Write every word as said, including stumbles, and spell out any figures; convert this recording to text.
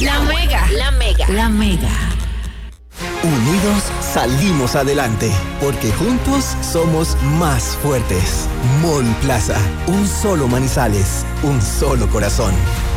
La Mega. La Mega. La Mega. Unidos salimos adelante, porque juntos somos más fuertes. Mall Plaza, un solo Manizales, un solo corazón.